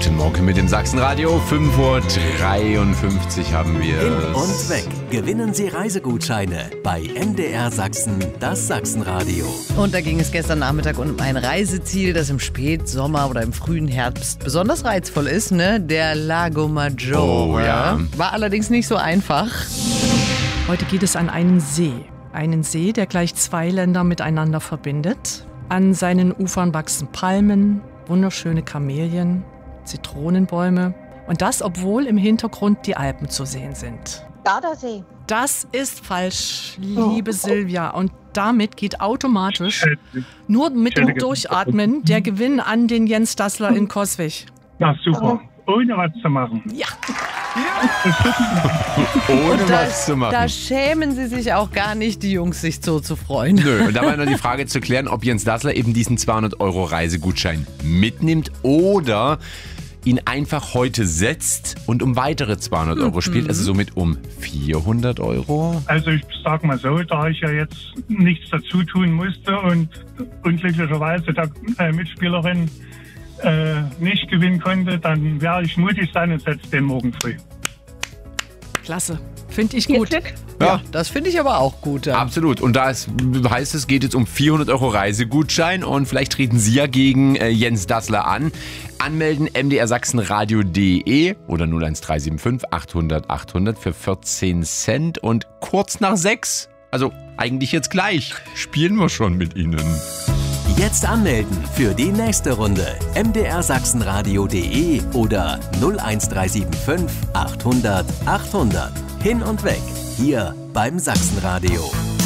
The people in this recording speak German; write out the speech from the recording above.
Guten Morgen mit dem Sachsenradio. 5:53 Uhr haben wir. Hin und weg. Gewinnen Sie Reisegutscheine bei MDR Sachsen, das Sachsenradio. Und da ging es gestern Nachmittag um ein Reiseziel, das im Spätsommer oder im frühen Herbst besonders reizvoll ist, ne? Der Lago Maggiore. Oh ja. War allerdings nicht so einfach. Heute geht es an einen See. Einen See, der gleich zwei Länder miteinander verbindet. An seinen Ufern wachsen Palmen, wunderschöne Kamelien, Zitronenbäume. Und das, obwohl im Hintergrund die Alpen zu sehen sind. Gardasee. Das ist falsch, liebe Silvia. Und damit geht automatisch nur mit dem Durchatmen der Gewinn an den Jens Dassler in Coswig. Na super, ohne was zu machen. Ja. Ohne was zu machen. Da schämen sie sich auch gar nicht, die Jungs, sich so zu freuen. Nö, und da war noch die Frage zu klären, ob Jens Dassler eben diesen 200 € Reisegutschein mitnimmt oder ihn einfach heute setzt und um weitere 200 € spielt, also somit um 400 €. Also ich sag mal so, da ich ja jetzt nichts dazu tun musste und unglücklicherweise der Mitspielerin nicht gewinnen konnte, dann werde ich mutig sein und setze den morgen früh. Klasse, finde ich gut. Ja, das finde ich aber auch gut. Absolut. Und da heißt es, geht jetzt um 400 € Reisegutschein und vielleicht treten Sie ja gegen Jens Dassler an. Anmelden mdrsachsenradio.de oder 01375 800 800 für 14 Cent und kurz nach 6, also eigentlich jetzt gleich, spielen wir schon mit Ihnen. Jetzt anmelden für die nächste Runde. mdrsachsenradio.de oder 01375 800 800. Hin und weg, hier beim Sachsenradio.